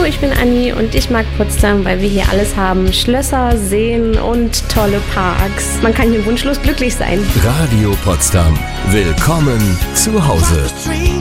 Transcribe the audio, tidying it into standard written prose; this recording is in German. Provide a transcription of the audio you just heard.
ich bin Anni und ich mag Potsdam, weil wir hier alles haben. Schlösser, Seen und tolle Parks. Man kann hier wunschlos glücklich sein. Radio Potsdam. Willkommen zu Hause.